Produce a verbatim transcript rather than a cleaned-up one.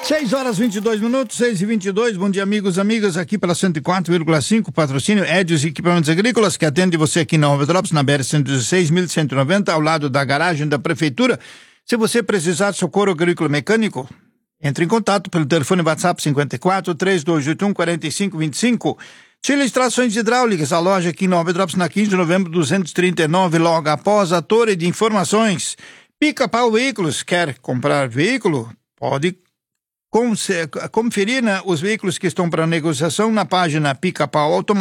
seis horas vinte e dois minutos, seis e vinte e dois. Bom dia, amigos, amigas, aqui pela cento e quatro vírgula cinco, patrocínio Edios Equipamentos Agrícolas, que atende você aqui na Nova Petrópolis, na B R cento e dezesseis, mil cento e noventa, ao lado da garagem da Prefeitura. Se você precisar de socorro agrícola mecânico, entre em contato pelo telefone WhatsApp cinquenta e quatro, três dois oito um, quarenta e cinco vinte e cinco. Chile Extrações Hidráulicas, a loja aqui em Nova Petrópolis, na quinze de novembro, duzentos e trinta e nove, logo após a Torre de Informações. Pica-Pau Veículos, quer comprar veículo? Pode conferir, né, os veículos que estão para negociação na página Pica-Pau Automóvel.